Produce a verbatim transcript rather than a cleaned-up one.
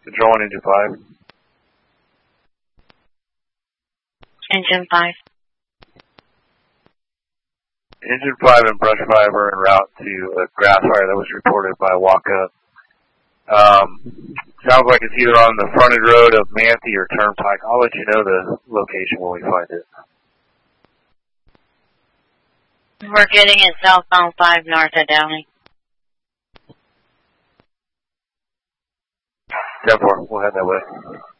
Control one, engine five. Engine five. Engine five and brush five are en route to a grass fire that was reported by Waka. Um, sounds like it's either on the frontage road of Manthe or Turnpike. I'll let you know the location when we find it. We're getting it southbound five north of Downey. ten four, we'll head that way.